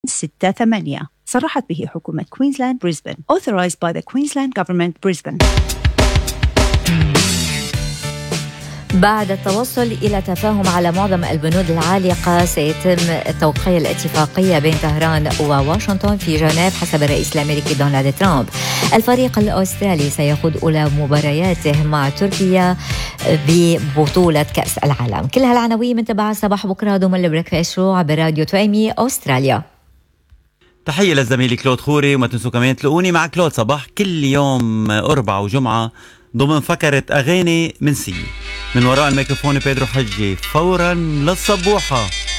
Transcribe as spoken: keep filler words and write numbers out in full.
ستة ثمانية صرحت به حكومة كوينزلاند بريسبن authorized by the Queensland Government Brisbane. بعد التوصل إلى تفاهم على معظم البنود العالقة سيتم توقيع الاتفاقية بين طهران وواشنطن في جنيف حسب الرئيس الأمريكي دونالد ترامب. الفريق الأسترالي سيخوض أولى مبارياته مع تركيا ببطولة كأس العالم. كل هالعناوين من تبع صباح بكرة ضمن البريكفاست شو عبر راديو تويمي أستراليا. تحية للزميل كلود خوري، وما تنسوا كمان تلاقوني مع كلود صباح كل يوم أربعة وجمعة ضمن فكرة أغاني من سي. من وراء الميكروفون بيدرو حجي، فورا للصبوحة.